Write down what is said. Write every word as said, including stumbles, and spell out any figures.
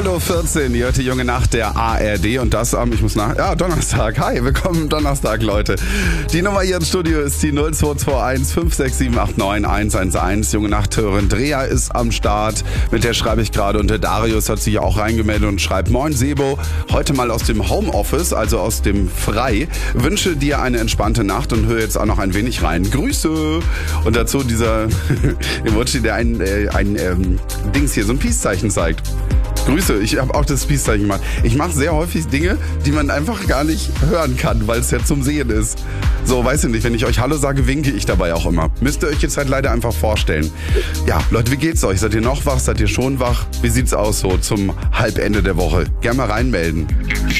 null vierzehn, die hört die junge Nacht der A R D und das am, ich muss nach, ja, Donnerstag. Hi, willkommen Donnerstag, Leute. Die Nummer hier im Studio ist die null zwei zwei eins fünf sechs sieben acht neun eins eins eins. Junge Nachthörerin Drea ist am Start, mit der schreibe ich gerade und der Darius hat sich auch reingemeldet und schreibt: Moin Sebo, heute mal aus dem Homeoffice, also aus dem Frei. Wünsche dir eine entspannte Nacht und höre jetzt auch noch ein wenig rein. Grüße! Und dazu dieser Emoji, der ein, äh, ein ähm, Dings hier, so ein Peace-Zeichen zeigt. Grüße, ich habe auch das Peace-Zeichen gemacht. Ich mache sehr häufig Dinge, die man einfach gar nicht hören kann, weil es ja zum Sehen ist. So, weiß ich nicht, wenn ich euch Hallo sage, winke ich dabei auch immer. Müsst ihr euch jetzt halt leider einfach vorstellen. Ja, Leute, wie geht's euch? Seid ihr noch wach? Seid ihr schon wach? Wie sieht's aus so zum Halbende der Woche? Gerne mal reinmelden.